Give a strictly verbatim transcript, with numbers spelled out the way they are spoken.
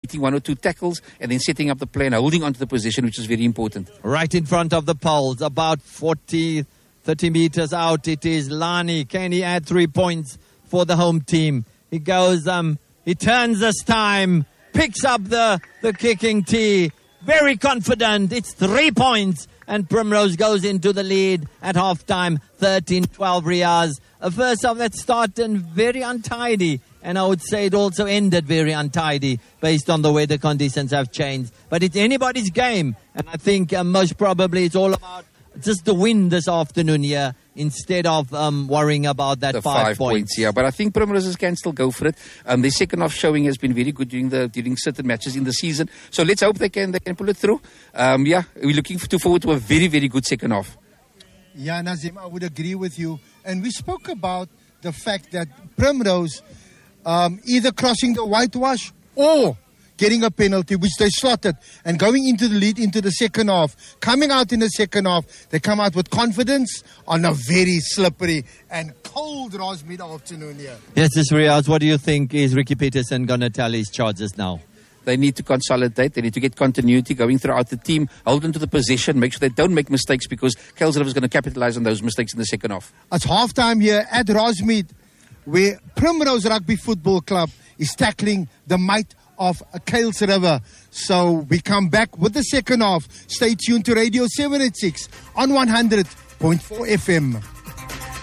completing one or two tackles and then setting up the play and holding onto the position, which is very important. Right in front of the poles, about forty, thirty meters out, it is Lani. Can he add three points for the home team? He goes, um, he turns this time, picks up the, the kicking tee. Very confident. It's three points. And Primrose goes into the lead at halftime, thirteen twelve Riaz. A first half that started very untidy. And I would say it also ended very untidy based on the way the conditions have changed. But it's anybody's game. And I think uh, most probably it's all about just the win this afternoon here instead of um, worrying about that the five, five points. points. Yeah, but I think Primroses can still go for it. Um, the second half showing has been very good during the during certain matches in the season. So let's hope they can they can pull it through. Um, yeah, we're looking to forward to a very, very good second half. Yeah, Nazim, I would agree with you. And we spoke about the fact that Primrose um, either crossing the whitewash or getting a penalty, which they slotted, and going into the lead into the second half. Coming out in the second half, they come out with confidence on a very slippery and cold Rossmead afternoon here. Yes, this Riaz, what do you think is Ricky Peterson going to tell his charges now? They need to consolidate. They need to get continuity going throughout the team. Hold on to the position. Make sure they don't make mistakes because Kuils River is going to capitalize on those mistakes in the second half. It's halftime here at Rossmead, where Primrose Rugby Football Club is tackling the might of Kuils River. So we come back with the second half. Stay tuned to Radio seven eighty-six on one hundred point four F M.